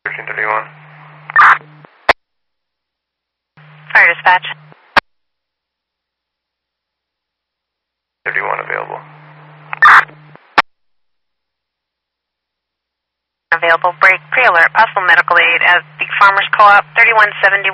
1331. Fire dispatch. 31 available. Available. Break. Pre-alert. Possible medical aid at the Farmers Co-op. 3171.